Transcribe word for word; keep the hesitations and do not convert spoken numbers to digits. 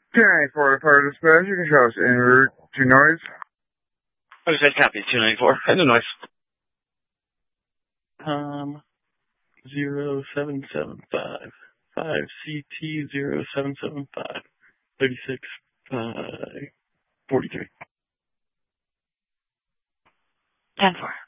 Okay, for the part of dispatch, you can show us en route to noise. I just said copy, two ninety-four. Head to noise. Um, zero seven seven five. five C T zero seven seven five. thirty-six, five, forty-three. ten four.